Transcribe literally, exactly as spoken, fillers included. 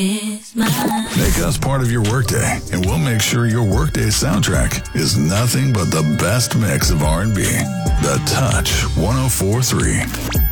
is mine. Make us part of your workday, and we'll make sure your workday soundtrack is nothing but the best mix of R and B. The Touch one oh four point three.